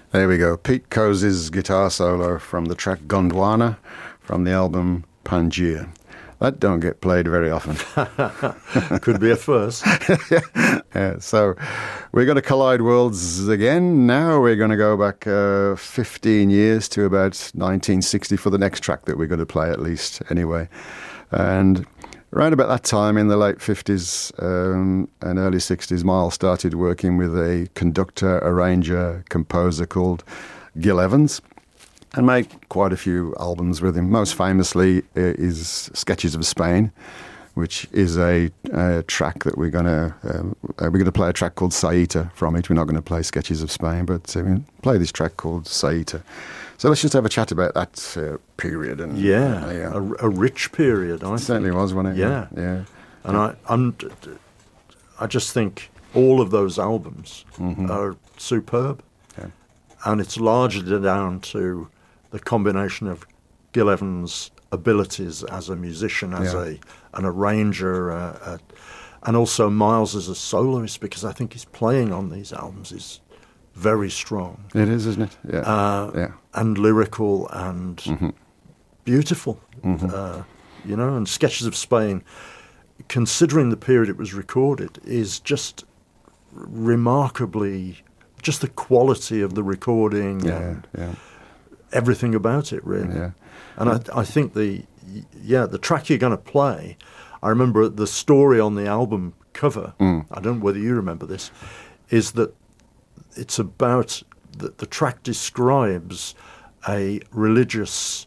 There we go. Pete Coze's guitar solo from the track Gondwana from the album Pangea. That don't get played very often. Could be a first. Yeah, so we're going to collide worlds again. Now we're going to go back 15 years to about 1960 for the next track that we're going to play, at least anyway. And around about that time in the late 50s and early 60s, Miles started working with a conductor, arranger, composer called Gil Evans, and made quite a few albums with him. Most famously is Sketches of Spain, which is a track that we're going to play a track called Saita from it. We're not going to play Sketches of Spain, but we play this track called Saita. So let's just have a chat about that period. And a rich period, I think. It certainly was, wasn't it? Yeah. Yeah. And I just think all of those albums are superb. Yeah. And it's largely down to the combination of Gil Evans' abilities as a musician, as an arranger, and also Miles as a soloist, because I think his playing on these albums is very strong. It is, isn't it? Yeah. And lyrical and beautiful. And Sketches of Spain, considering the period it was recorded, is just remarkably, just the quality of the recording and everything about it, really. Yeah. And I think the track you're going to play, I remember the story on the album cover, I don't know whether you remember this, is that it's about, the track describes a religious,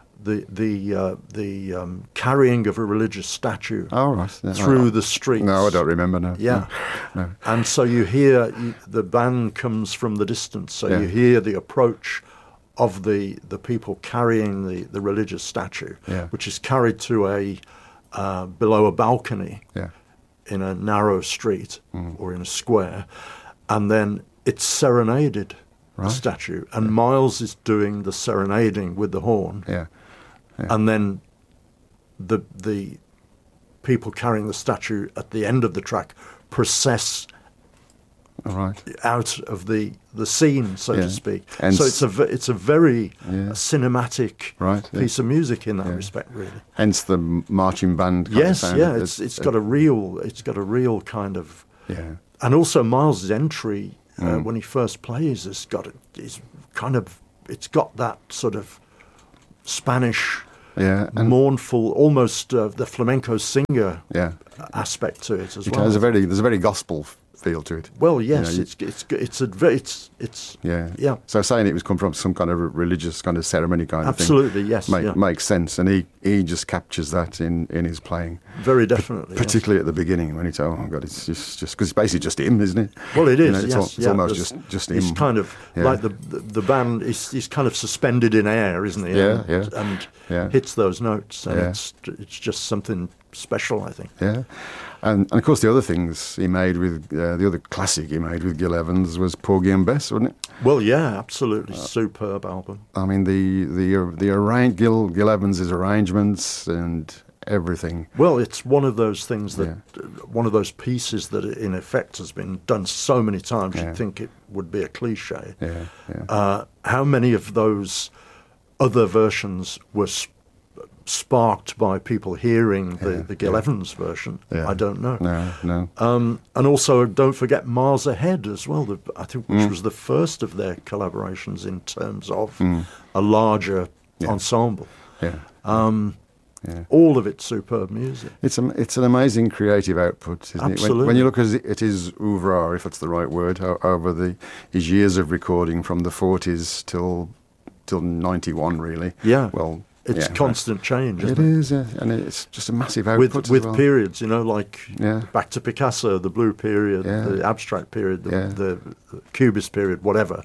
the carrying of a religious statue through the streets. No, I don't remember now. Yeah. No. And so you hear, the band comes from the distance, so you hear the approach of the people carrying the religious statue, which is carried to below a balcony in a narrow street or in a square, and then it's serenaded, the statue, and Miles is doing the serenading with the horn, and then the people carrying the statue at the end of the track process out of the scene, so to speak. And so it's a very cinematic piece of music in that respect, really. Hence the marching band. It's got a real kind of and also Miles' entry when he first plays it's got that sort of Spanish. And mournful, almost the flamenco singer aspect to it as well. There's a very gospel feel to it. Well, yes, it's So saying it was come from some kind of religious kind of ceremony kind of thing. Absolutely, yes, makes sense, and he just captures that in his playing. Very definitely, particularly at the beginning when it's it's just because it's basically just him, isn't it? Well, it is. It's almost just him. It's kind of like the band. He's kind of suspended in air, isn't he? And hits those notes, and it's just something special, I think. Yeah. And of course, the other things he made with the other classic he made with Gil Evans was Porgy and Bess, wasn't it? Well, yeah, absolutely superb album. I mean, Gil Evans's arrangements and everything. Well, it's one of those things that one of those pieces that, in effect, has been done so many times. You'd think it would be a cliche. How many of those other versions were sparked by people hearing the Gil Evans version? I don't know. No. And also, don't forget Miles Ahead as well, I think, which was the first of their collaborations in terms of a larger ensemble. All of it superb music. It's an amazing creative output, isn't Absolutely. it? When you look at his oeuvre, if that's the right word, over his years of recording from the 40s till 91, really. Yeah. Well, it's constant change, isn't it? It is, and it's just a massive output with periods, like back to Picasso, the blue period, the abstract period, the Cubist period, whatever.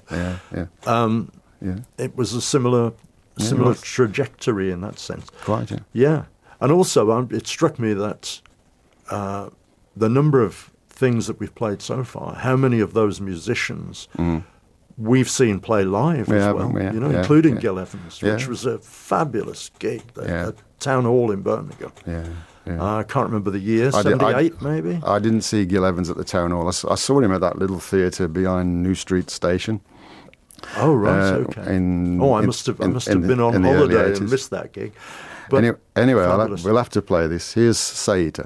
It was a similar trajectory in that sense. Quite, yeah. And also, it struck me that the number of things that we've played so far, how many of those musicians we've seen play live as well, including Gil Evans, which was a fabulous gig at Town Hall in Birmingham. I can't remember the year, 78 maybe? I didn't see Gil Evans at the Town Hall. I saw him at that little theatre behind New Street Station. Oh, right, okay. I must have been on holiday and missed that gig. But anyway, we'll have to play this. Here's Saita.